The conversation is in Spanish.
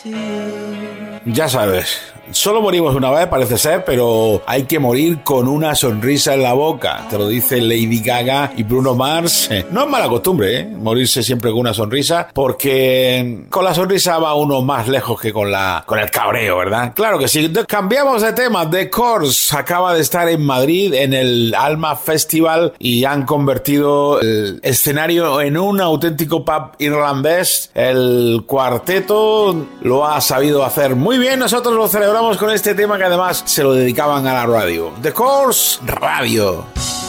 Ya sabes, solo morimos una vez, parece ser, pero hay que morir con una sonrisa en la boca. Te lo dice Lady Gaga y Bruno Mars. No es mala costumbre, morirse siempre con una sonrisa, porque con la sonrisa va uno más lejos que con el cabreo, ¿verdad? Claro que sí. Cambiamos de tema. The Corrs acaba de estar en Madrid en el Alma Festival y han convertido el escenario en un auténtico pub irlandés. El cuarteto lo ha sabido hacer muy bien. Nosotros lo celebramos con este tema que además se lo dedicaban a la radio. The Corrs Radio.